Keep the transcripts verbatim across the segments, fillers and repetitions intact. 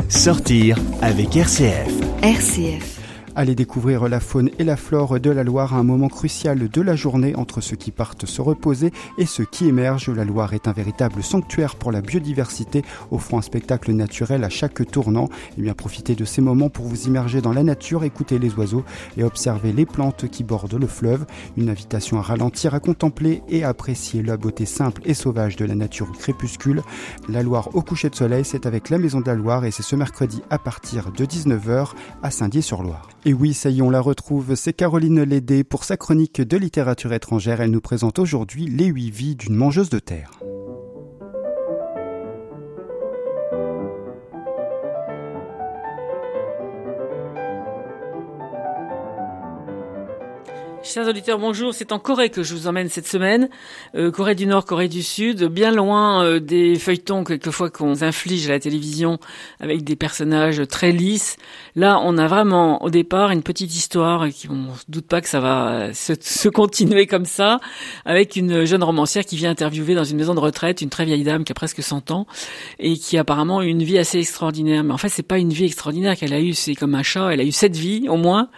Sortir avec R C F. R C F. Allez découvrir la faune et la flore de la Loire à un moment crucial de la journée entre ceux qui partent se reposer et ceux qui émergent. La Loire est un véritable sanctuaire pour la biodiversité, offrant un spectacle naturel à chaque tournant. Et bien profitez de ces moments pour vous immerger dans la nature, écouter les oiseaux et observer les plantes qui bordent le fleuve. Une invitation à ralentir, à contempler et à apprécier la beauté simple et sauvage de la nature au crépuscule. La Loire au coucher de soleil, c'est avec la Maison de la Loire et c'est ce mercredi à partir de dix-neuf heures à Saint-Dié-sur-Loire. Et oui, ça y est, on la retrouve, c'est Caroline Lédé pour sa chronique de littérature étrangère. Elle nous présente aujourd'hui Les huit vies d'une mangeuse de terre. Chers auditeurs, bonjour. C'est en Corée que je vous emmène cette semaine. Euh, Corée du Nord, Corée du Sud, bien loin euh, des feuilletons quelquefois qu'on inflige à la télévision avec des personnages très lisses. Là, on a vraiment au départ une petite histoire qui, on se doute pas que ça va se, se continuer comme ça, avec une jeune romancière qui vient interviewer dans une maison de retraite une très vieille dame qui a presque cent ans et qui a apparemment une vie assez extraordinaire. Mais en fait, c'est pas une vie extraordinaire qu'elle a eue, c'est comme un chat. Elle a eu sept vies au moins.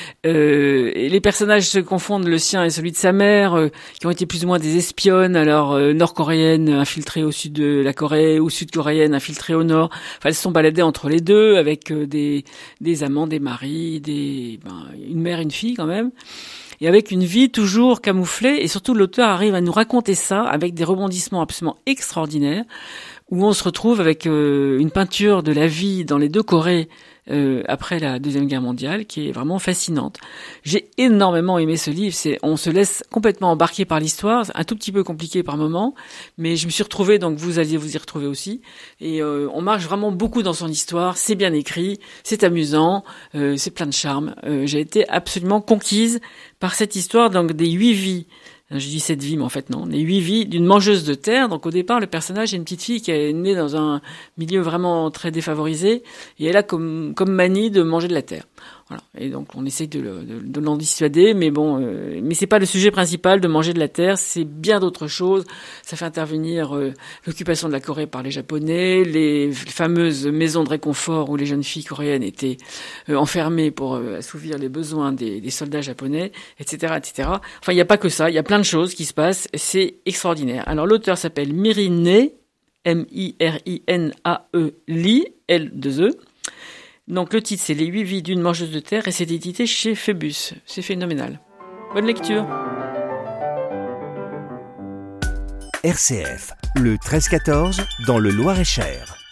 Euh, et les personnages se confondent, le sien et celui de sa mère, euh, qui ont été plus ou moins des espionnes, alors euh, nord-coréennes infiltrées au sud de la Corée, ou sud-coréennes infiltrées au nord. Enfin, elles se sont baladées entre les deux, avec euh, des, des amants, des maris, des, ben, une mère et une fille quand même. Et avec une vie toujours camouflée, et surtout l'auteur arrive à nous raconter ça avec des rebondissements absolument extraordinaires, où on se retrouve avec euh, une peinture de la vie dans les deux Corées, Euh, après la Deuxième Guerre mondiale, qui est vraiment fascinante. J'ai énormément aimé ce livre. C'est, on se laisse complètement embarquer par l'histoire, un tout petit peu compliqué par moments, mais je me suis retrouvée, donc vous alliez vous y retrouver aussi. Et euh, on marche vraiment beaucoup dans son histoire. C'est bien écrit, c'est amusant, euh, c'est plein de charme. Euh, j'ai été absolument conquise par cette histoire, donc des huit vies. Je dis cette vie, mais en fait non. Les huit vies d'une mangeuse de terre. Donc au départ, le personnage est une petite fille qui est née dans un milieu vraiment très défavorisé et elle a comme comme manie de manger de la terre. Voilà. Et donc on essaye de, de, de l'en dissuader, mais bon, euh, mais c'est pas le sujet principal de manger de la terre. C'est bien d'autres choses. Ça fait intervenir euh, l'occupation de la Corée par les Japonais, les fameuses maisons de réconfort où les jeunes filles coréennes étaient euh, enfermées pour euh, assouvir les besoins des, des soldats japonais, et cetera, et cetera. Enfin, il n'y a pas que ça. Il y a plein de choses qui se passent. C'est extraordinaire. Alors l'auteur s'appelle Mirine, M I R I N A E, Lee, L deux E. Donc le titre, c'est Les huit vies d'une mangeuse de terre et c'est édité chez Phébus. C'est phénoménal. Bonne lecture. R C F, le treize quatorze, dans le Loir-et-Cher.